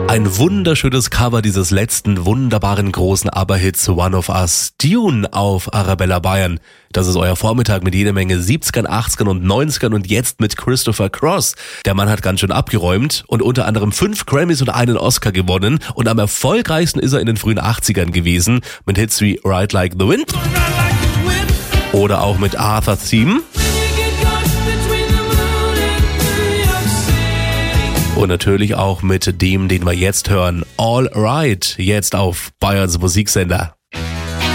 Ein wunderschönes Cover dieses letzten wunderbaren großen ABBA-Hits One of Us, Dune auf Arabella Bayern. Das ist euer Vormittag mit jeder Menge 70ern, 80ern und 90ern und jetzt mit Christopher Cross. Der Mann hat ganz schön abgeräumt und unter anderem 5 Grammys und einen Oscar gewonnen und am erfolgreichsten ist er in den frühen 80ern gewesen mit Hits wie Ride Like the Wind oder auch mit Arthur Theme. Und natürlich auch mit dem, den wir jetzt hören, All Right, jetzt auf Bayerns Musiksender.